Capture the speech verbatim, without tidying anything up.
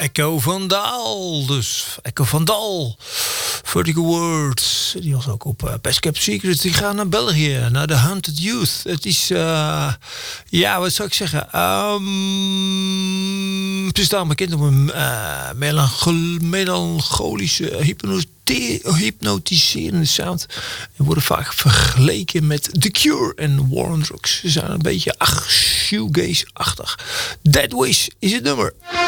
Echo van Daal. Dus Echo van Dal. Vertical Words. Die was ook op uh, Best Kept Secrets. Die gaan naar België. Naar de Hunted Youth. Het is... Uh, ja, wat zou ik zeggen? Um, ze staan bekend om een uh, melanchol- melancholische hypnose. hypnotiserende sound. En worden vaak vergeleken met The Cure en War on Drugs. Ze zijn een beetje ach, shoegaze-achtig. Dead Wish is het nummer.